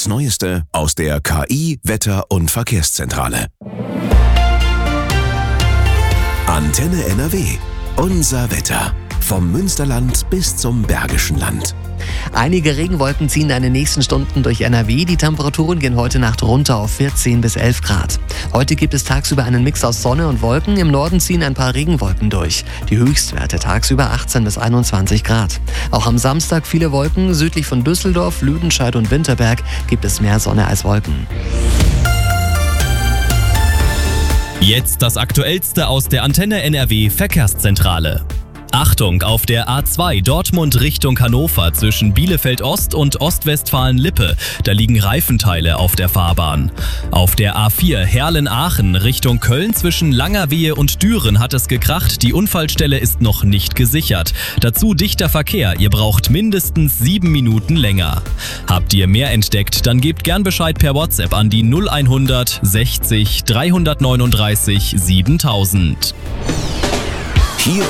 Das Neueste aus der KI, Wetter- und Verkehrszentrale. Antenne NRW. Unser Wetter. Vom Münsterland bis zum Bergischen Land. Einige Regenwolken ziehen in den nächsten Stunden durch NRW. Die Temperaturen gehen heute Nacht runter auf 14 bis 11 Grad. Heute gibt es tagsüber einen Mix aus Sonne und Wolken. Im Norden ziehen ein paar Regenwolken durch. Die Höchstwerte tagsüber 18 bis 21 Grad. Auch am Samstag viele Wolken. Südlich von Düsseldorf, Lüdenscheid und Winterberg gibt es mehr Sonne als Wolken. Jetzt das Aktuellste aus der Antenne NRW Verkehrszentrale. Achtung, auf der A2 Dortmund Richtung Hannover zwischen Bielefeld Ost und Ostwestfalen-Lippe. Da liegen Reifenteile auf der Fahrbahn. Auf der A4 Herlen-Aachen Richtung Köln zwischen Langerwehe und Düren hat es gekracht. Die Unfallstelle ist noch nicht gesichert. Dazu dichter Verkehr. Ihr braucht mindestens 7 Minuten länger. Habt ihr mehr entdeckt, dann gebt gern Bescheid per WhatsApp an die 0100 60 339 7000. Hier